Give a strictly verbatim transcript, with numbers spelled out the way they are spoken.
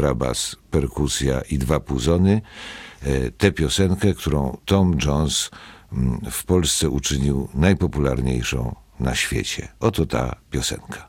kontrabas, perkusja i dwa puzony, tę piosenkę, którą Tom Jones w Polsce uczynił najpopularniejszą na świecie. Oto ta piosenka.